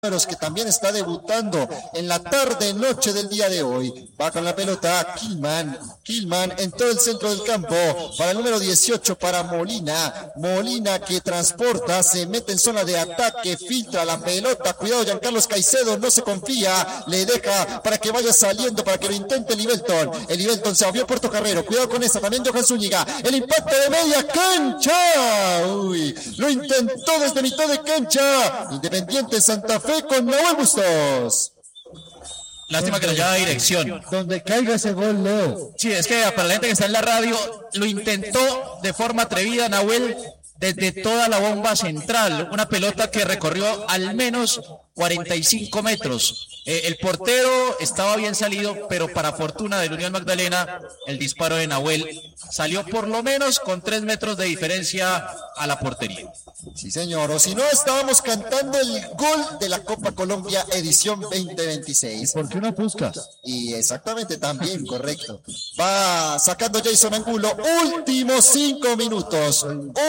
que también está debutando en la tarde-noche del día de hoy. Va con la pelota Kilman en todo el centro del campo para el número 18 para Molina que transporta, se mete en zona de ataque, filtra la pelota, cuidado Giancarlos Caicedo, no se confía, le deja para que vaya saliendo, para que lo intente el Livelton se abrió Puerto Carrero, cuidado con esta, también Johan Zúñiga, el impacto de media cancha, lo intentó desde mitad de cancha, Independiente Santa Fe con Nahuel Bustos. Lástima que lo lleva a dirección. Donde caiga ese gol, Leo. Sí, es que para la gente que está en la radio, lo intentó de forma atrevida Nahuel desde toda la bomba central. Una pelota que recorrió al menos 45 metros. El portero estaba bien salido, pero para fortuna del Unión Magdalena, el disparo de Nahuel salió por lo menos con 3 metros de diferencia a la portería. Sí, señor, o si no, estábamos cantando el gol de la Copa Colombia edición 2026. ¿Por qué no Puskas? Y exactamente, también, correcto. Va sacando Jason Angulo, últimos 5 minutos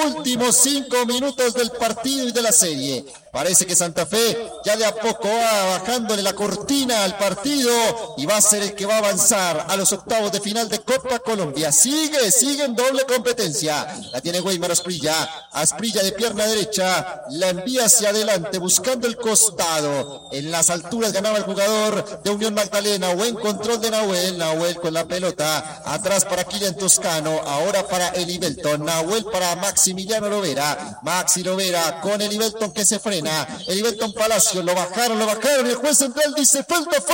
del partido y de la serie. Parece que Santa Fe ya de a poco va bajándole la cortina al partido y va a ser el que va a avanzar a los octavos de final de Copa Colombia. Sigue en doble competencia. La tiene Weimar Asprilla de pierna derecha, la envía hacia adelante buscando el costado. En las alturas ganaba el jugador de Unión Magdalena. Buen control de Nahuel con la pelota. Atrás para Kylian Toscano, ahora para el Livelton. Nahuel para Maximiliano Lovera. Maxi Lovera con el Livelton que se frena. El Livelton Palacio, lo bajaron. El juez central dice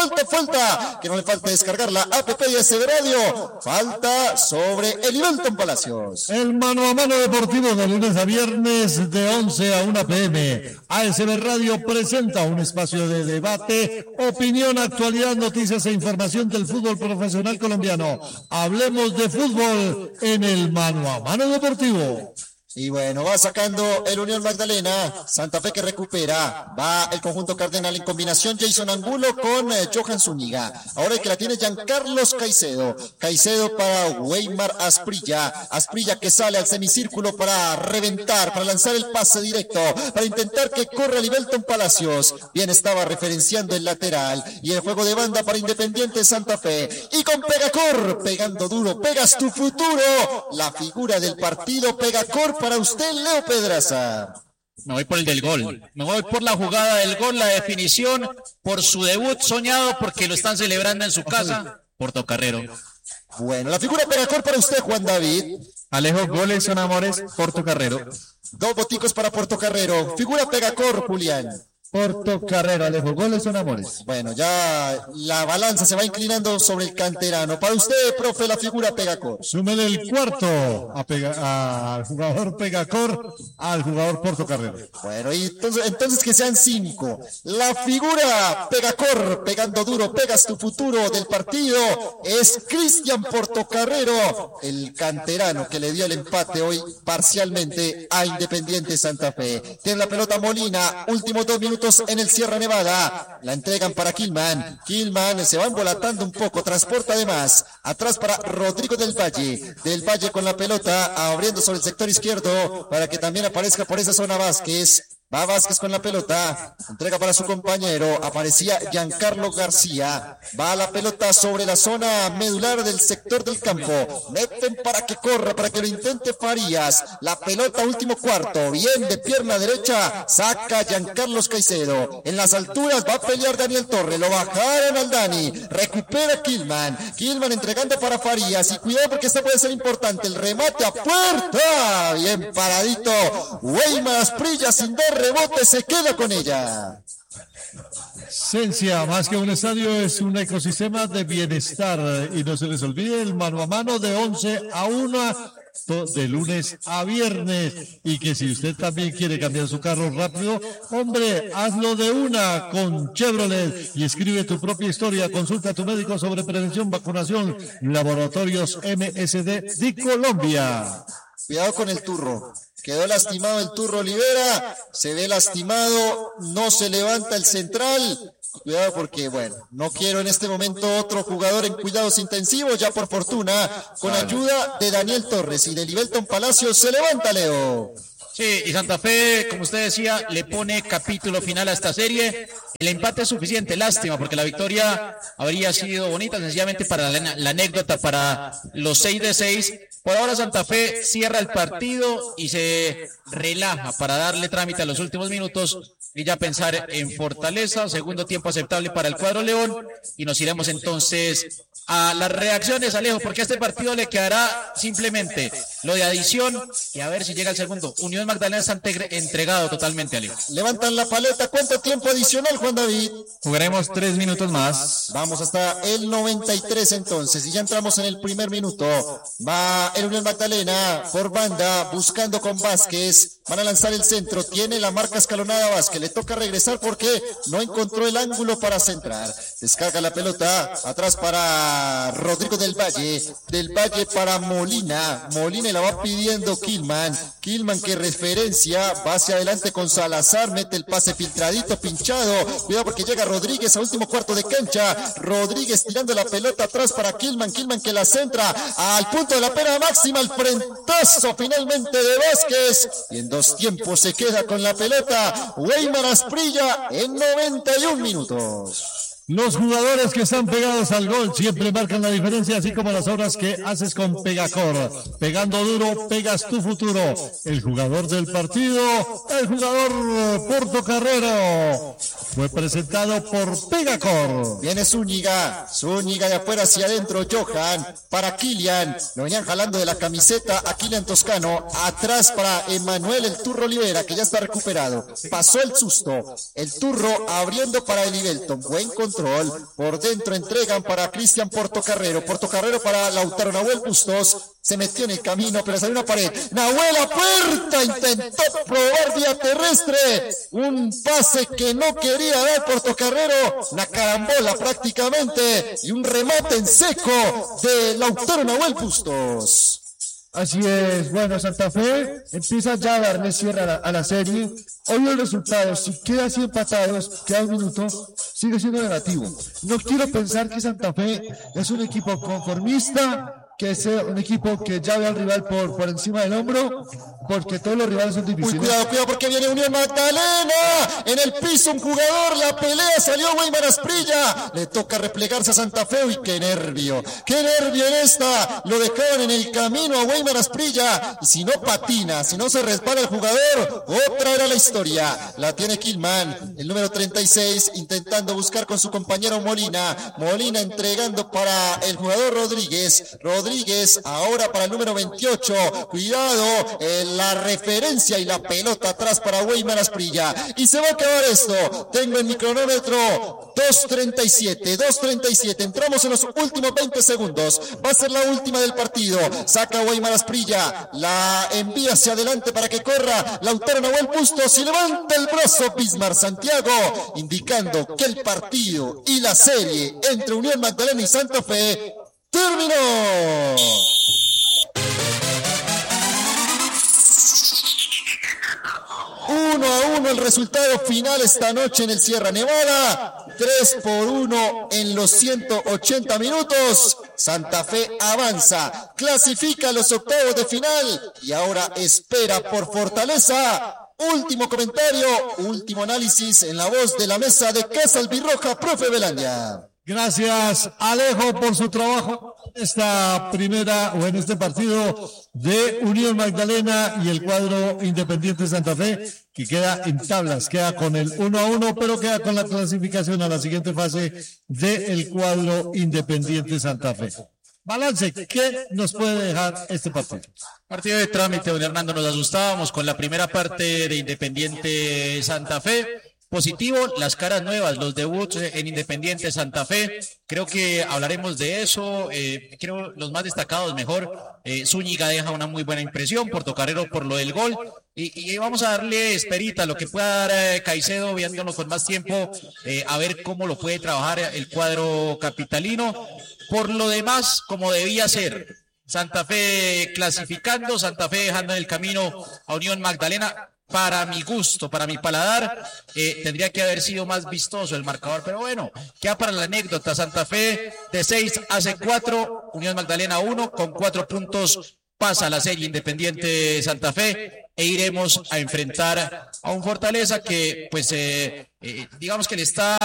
falta. Que no le falte descargar la app de ASB Radio. Falta sobre el Livelton Palacios. El mano a mano deportivo de lunes a viernes de 11 a 1 p.m. ASB Radio presenta un espacio de debate, opinión, actualidad, noticias e información del fútbol profesional colombiano. Hablemos de fútbol en el mano a mano deportivo. Y bueno, va sacando el Unión Magdalena, Santa Fe que recupera, va el conjunto cardenal en combinación, Jason Angulo con Johan Zúñiga, ahora el que la tiene Giancarlos Caicedo para Weimar Asprilla que sale al semicírculo para reventar, para lanzar el pase directo, para intentar que corra Livelton Palacios, bien estaba referenciando el lateral, y el juego de banda para Independiente Santa Fe, y con Pegacor, pegando duro, pegas tu futuro, la figura del partido, Pegacor para usted, Leo Pedraza. Me voy por el del gol, me voy por la jugada del gol, la definición, por su debut soñado, porque lo están celebrando en su casa, Portocarrero. Bueno, la figura Pegacor para usted, Juan David. Alejo, goles son amores, Portocarrero. 2 boticos para Portocarrero. Figura Pegacor, Julián. Portocarrero, Alejo, goles son amores. Bueno, ya la balanza se va inclinando sobre el canterano. Para usted, profe, la figura Pegacor. Súmele el cuarto al jugador Pegacor, al jugador Portocarrero. Bueno, y entonces que sean 5. La figura Pegacor, pegando duro, pegas tu futuro del partido, es Cristian Portocarrero, el canterano que le dio el empate hoy parcialmente a Independiente Santa Fe. Tiene la pelota Molina, últimos 2 minutos en el Sierra Nevada, la entregan para Kilman se va embolatando un poco, transporta además, atrás para Rodrigo del Valle con la pelota, abriendo sobre el sector izquierdo, para que también aparezca por esa zona Vázquez. Va Vázquez con la pelota, entrega para su compañero, aparecía Giancarlo García, va la pelota sobre la zona medular del sector del campo, meten para que corra, para que lo intente Farías, la pelota último cuarto, bien de pierna derecha, saca Giancarlos Caicedo, en las alturas va a pelear Daniel Torre, lo bajaron al Dani, recupera Kilman entregando para Farías, y cuidado porque esta puede ser importante, el remate a puerta, bien paradito, Weimar Asprilla sin dar rebote, se queda con ella. Cencia, más que un estadio, es un ecosistema de bienestar. Y no se les olvide el mano a mano de 11 a 1 de lunes a viernes. Y que si usted también quiere cambiar su carro rápido, hombre, hazlo de una con Chevrolet y escribe tu propia historia. Consulta a tu médico sobre prevención, vacunación, Laboratorios MSD de Colombia. Cuidado con el turro. Quedó lastimado el Turro Olivera, se ve lastimado, no se levanta el central. Cuidado porque, bueno, no quiero en este momento otro jugador en cuidados intensivos, ya por fortuna, con ayuda de Daniel Torres y de Livelton Palacios, se levanta Leo. Sí, y Santa Fe, como usted decía, le pone capítulo final a esta serie. El empate es suficiente, lástima, porque la victoria habría sido bonita, sencillamente para la anécdota, para los 6 de 6. Por ahora Santa Fe cierra el partido y se relaja para darle trámite a los últimos minutos y ya pensar en Fortaleza. Segundo tiempo aceptable para el cuadro León y nos iremos entonces a las reacciones, Alejo, porque a este partido le quedará simplemente lo de adición y a ver si llega el segundo. Unión Magdalena está entregado totalmente, Alejo. Levantan la paleta. ¿Cuánto tiempo adicional, Juan David? Jugaremos 3 minutos más. Vamos hasta el 93 entonces, y ya entramos en el primer minuto. Va el Unión Magdalena por banda, buscando con Vázquez. Van a lanzar el centro, tiene la marca escalonada Vázquez, le toca regresar porque no encontró el ángulo para centrar. Descarga la pelota, atrás para Rodrigo del Valle para Molina y la va pidiendo Kilman que referencia, va hacia adelante con Salazar, mete el pase filtradito, pinchado, cuidado porque llega Rodríguez a último cuarto de cancha, Rodríguez tirando la pelota atrás para Kilman que la centra al punto de la pena máxima, el frentazo finalmente de Vázquez, y en dos tiempos se queda con la pelota Weimar Asprilla en 91 minutos. Los jugadores que están pegados al gol siempre marcan la diferencia, así como las obras que haces con Pegacor. Pegando duro, pegas tu futuro. El jugador del partido, el jugador Portocarrero, fue presentado por Pegacor. Viene Zúñiga de afuera hacia adentro, Johan para Kilian, lo venían jalando de la camiseta a Kilian Toscano, atrás para Emanuel el Turro Olivera, que ya está recuperado. Pasó el susto, el Turro abriendo para Elivelton, buen control. Por dentro entregan para Cristian Portocarrero para Lautaro Nahuel Bustos, se metió en el camino pero salió una pared, Nahuel a puerta, intentó probar vía terrestre, un pase que no quería dar Portocarrero, una carambola prácticamente y un remate en seco de Lautaro Nahuel Bustos. Así es, bueno, Santa Fe empieza ya a darle cierre a la serie. Hoy el resultado, si queda así empatados, queda un minuto, sigue siendo negativo. No quiero pensar que Santa Fe es un equipo conformista, que es un equipo que ya ve al rival por encima del hombro, porque todos los rivales son difíciles. Cuidado porque viene Unión Magdalena, en el piso un jugador, la pelea, salió Weimar Asprilla, le toca replegarse a Santa Fe, y qué nervio en esta, lo dejaron en el camino a Weimar Asprilla, y si no patina, si no se resbala el jugador, otra era la historia, la tiene Kilman, el número 36, intentando buscar con su compañero Molina entregando para el jugador Rodríguez ahora para el número 28, cuidado, la referencia y la pelota atrás para Weimar Asprilla, y se va a acabar esto, tengo en mi cronómetro 2:37, entramos en los últimos 20 segundos, va a ser la última del partido, saca Weimar Asprilla, la envía hacia adelante para que corra Lautaro Nahuel Bustos y levanta el brazo Bismar Santiago, indicando que el partido y la serie entre Unión Magdalena y Santa Fe terminó. 1-1 el resultado final esta noche en el Sierra Nevada. 3-1 en los 180 minutos. Santa Fe avanza, clasifica a los octavos de final y ahora espera por Fortaleza. Último comentario, último análisis en la voz de la mesa de Casa Albirroja, profe Belandia. Gracias, Alejo, por su trabajo en esta primera o en este partido de Unión Magdalena y el cuadro Independiente Santa Fe, que queda en tablas, queda con el 1-1, pero queda con la clasificación a la siguiente fase del cuadro Independiente Santa Fe. Balance, ¿qué nos puede dejar este partido? Partido de trámite, don Hernando, nos asustábamos con la primera parte de Independiente Santa Fe. Positivo, las caras nuevas, los debuts en Independiente Santa Fe, creo que hablaremos de eso, creo los más destacados mejor, Zúñiga deja una muy buena impresión, Portocarrero por lo del gol, y vamos a darle esperita, lo que pueda dar Caicedo, viéndolo con más tiempo, a ver cómo lo puede trabajar el cuadro capitalino. Por lo demás, como debía ser, Santa Fe clasificando, Santa Fe dejando en el camino a Unión Magdalena. Para mi gusto, para mi paladar, tendría que haber sido más vistoso el marcador, pero bueno, queda para la anécdota. Santa Fe de 6 hace 4, Unión Magdalena 1, con 4 puntos pasa la serie Independiente Santa Fe. e iremos a enfrentar a un Fortaleza que pues digamos que le está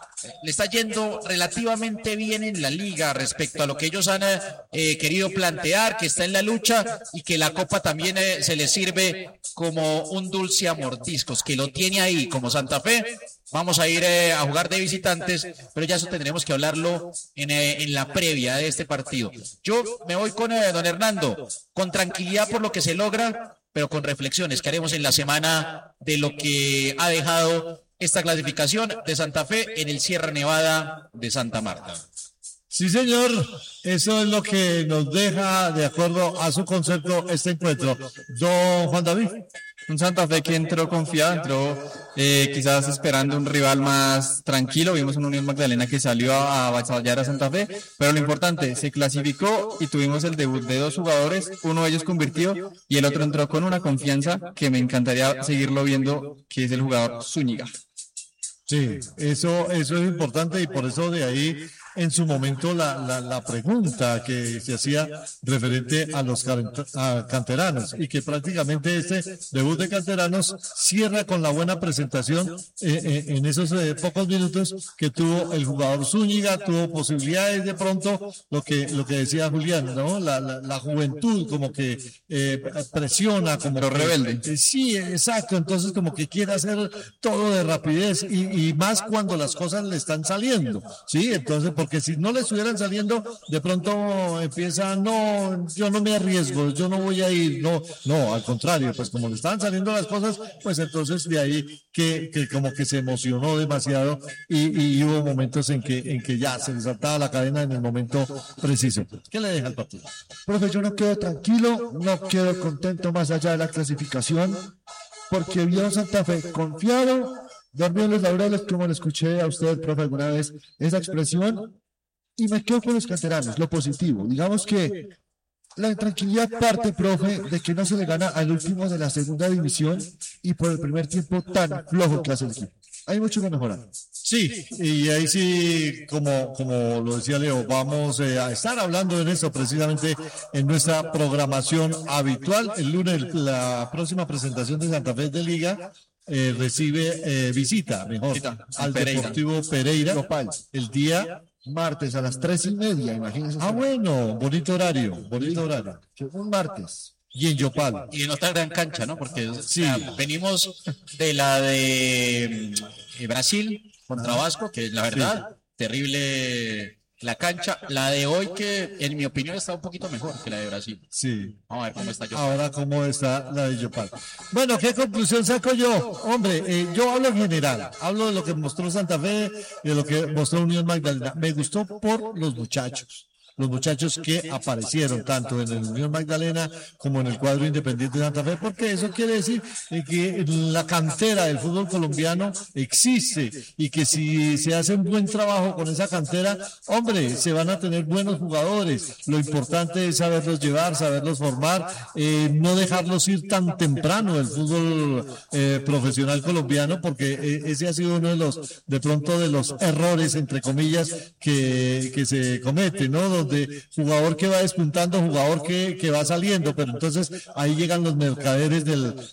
yendo relativamente bien en la liga respecto a lo que ellos han querido plantear, que está en la lucha y que la Copa también se les sirve como un dulce a mordiscos, que lo tiene ahí como Santa Fe. Vamos a ir a jugar de visitantes, pero ya eso tendremos que hablarlo en la previa de este partido. Yo me voy con don Hernando, con tranquilidad por lo que se logra, pero con reflexiones que haremos en la semana de lo que ha dejado esta clasificación de Santa Fe en el Sierra Nevada de Santa Marta. Sí, señor, eso es lo que nos deja, de acuerdo a su concepto, este encuentro. Don Juan David. Un Santa Fe que entró confiado, entró quizás esperando un rival más tranquilo. Vimos una Unión Magdalena que salió a avasallar a Santa Fe, pero lo importante, se clasificó y tuvimos el debut de dos jugadores, uno de ellos convirtió y el otro entró con una confianza que me encantaría seguirlo viendo, que es el jugador Zúñiga. Sí, eso es importante y por eso de ahí en su momento la pregunta que se hacía referente a los canteranos y que prácticamente este debut de canteranos cierra con la buena presentación en esos pocos minutos que tuvo el jugador Zúñiga, tuvo posibilidades de pronto, lo que decía Julián, ¿no? La juventud como que presiona, como pero rebelde. Sí, exacto, entonces como que quiere hacer todo de rapidez y más cuando las cosas le están saliendo, ¿sí? Entonces, porque si no le estuvieran saliendo, de pronto empieza, no, yo no me arriesgo, yo no voy a ir, no, al contrario, pues como le estaban saliendo las cosas, pues entonces de ahí que como que se emocionó demasiado y hubo momentos en que ya se le saltaba la cadena en el momento preciso. ¿Qué le deja al partido? Profe, yo no quedo tranquilo, no quedo contento más allá de la clasificación, porque vio a Santa Fe confiado, dormió en los laureles, como le escuché a usted, profe, alguna vez esa expresión, y me quedo con los canteranos, lo positivo. Digamos que la intranquilidad parte, profe, de que no se le gana al último de la segunda división y por el primer tiempo tan flojo que hace el equipo. Hay mucho que mejorar. Sí, y ahí sí, como lo decía Leo, vamos a estar hablando de eso precisamente en nuestra programación habitual. El lunes, la próxima presentación de Santa Fe de Liga recibe visita, al Deportivo Pereira, el día martes a las 3:30, imagínense. Ah, bueno, bonito horario. Un martes. Y en Yopal. Y en otra gran cancha, ¿no? Porque sí. Venimos de la de Brasil contra Vasco, que la verdad, terrible la cancha. La de hoy, que en mi opinión está un poquito mejor que la de Brasil. Sí. Vamos a ver cómo está Yopal. Ahora, ¿cómo está la de Yopal? Bueno, ¿qué conclusión saco yo? Hombre, yo hablo en general. Hablo de lo que mostró Santa Fe y de lo que mostró Unión Magdalena. Me gustó por los muchachos. Los muchachos que aparecieron tanto en el Unión Magdalena como en el cuadro Independiente de Santa Fe, porque eso quiere decir que la cantera del fútbol colombiano existe y que si se hace un buen trabajo con esa cantera, hombre, se van a tener buenos jugadores. Lo importante es saberlos llevar, saberlos formar, no dejarlos ir tan temprano del fútbol profesional colombiano, porque ese ha sido uno de pronto de los errores, entre comillas, que se cometen, ¿no? Donde jugador que va despuntando, jugador que va saliendo, pero entonces ahí llegan los mercaderes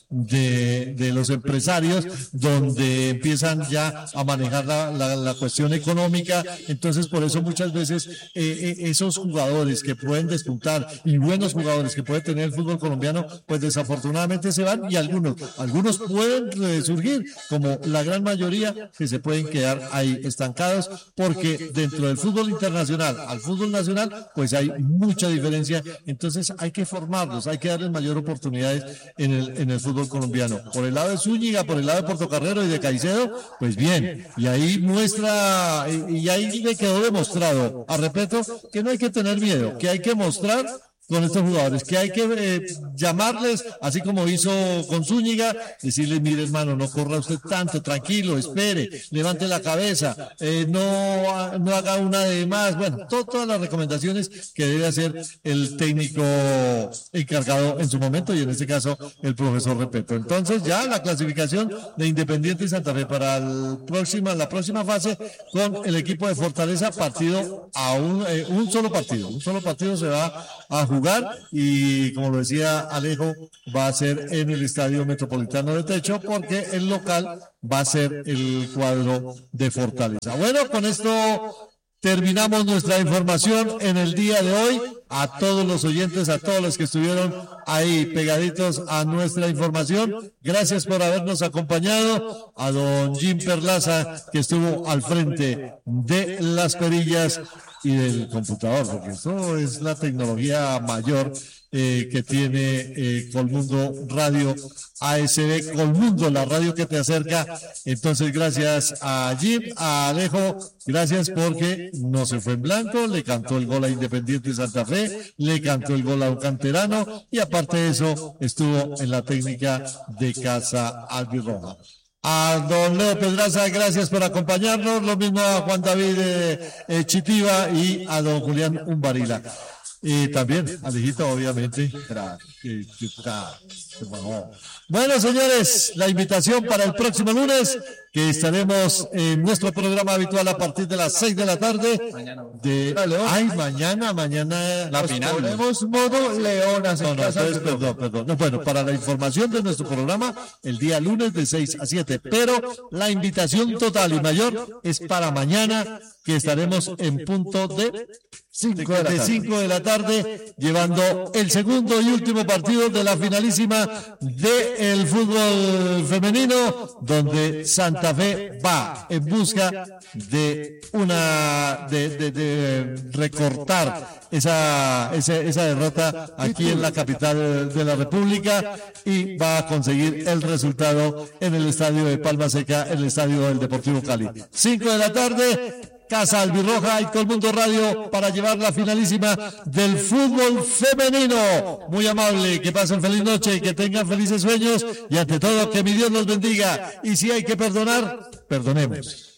de los empresarios, donde empiezan ya a manejar la cuestión económica. Entonces por eso muchas veces esos jugadores que pueden despuntar y buenos jugadores que puede tener el fútbol colombiano, pues desafortunadamente se van, y algunos pueden surgir, como la gran mayoría que se pueden quedar ahí estancados, porque dentro del fútbol internacional al fútbol nacional pues hay mucha diferencia. Entonces hay que formarlos, hay que darles mayor oportunidades en el fútbol colombiano. Por el lado de Zúñiga, por el lado de Portocarrero y de Caicedo, pues bien, y ahí muestra, y ahí le quedó demostrado, repito, que no hay que tener miedo, que hay que mostrar con estos jugadores, que hay que llamarles, así como hizo con Zúñiga, decirles: mire, hermano, no corra usted tanto, tranquilo, espere, levante la cabeza, no haga una de más. Bueno, todas las recomendaciones que debe hacer el técnico encargado en su momento, y en este caso el profesor Repeto. Entonces ya la clasificación de Independiente y Santa Fe para la próxima fase, con el equipo de Fortaleza, partido a un solo partido se va a jugar jugar y como lo decía Alejo, va a ser en el Estadio Metropolitano de Techo porque el local va a ser el cuadro de Fortaleza. Bueno, con esto terminamos nuestra información en el día de hoy. A todos los oyentes, a todos los que estuvieron ahí pegaditos a nuestra información, gracias por habernos acompañado. A don Jim Perlaza, que estuvo al frente de las perillas y del computador, porque esto es la tecnología mayor que tiene Colmundo Radio ASB, Colmundo, la radio que te acerca. Entonces, gracias a Jim, a Alejo, gracias porque no se fue en blanco, le cantó el gol a Independiente Santa Fe, le cantó el gol a un canterano y aparte de eso estuvo en la técnica de Casa Albirroja. A don Leo Pedraza, gracias por acompañarnos, lo mismo a Juan David Chitiva y a don Julián Umbarila. Y también, Alejito, obviamente. Bueno, señores, la invitación para el próximo lunes, que estaremos en nuestro programa habitual a partir de las 6 de la tarde. Mañana la final. Ponemos modo Leonas. Perdón. No, bueno, para la información de nuestro programa, el día lunes de 6 a 7. Pero la invitación total y mayor es para mañana, que estaremos en punto de 5 de la tarde, llevando el segundo y último partido de la finalísima del fútbol femenino, donde Santa Fe va en busca de recortar esa derrota aquí en la capital de la República y va a conseguir el resultado en el estadio de Palma Seca, el estadio del Deportivo Cali. 5 de la tarde. Casa Albirroja y Colmundo Radio para llevar la finalísima del fútbol femenino. Muy amable, que pasen feliz noche y que tengan felices sueños y ante todo que mi Dios los bendiga. Y si hay que perdonar, perdonemos.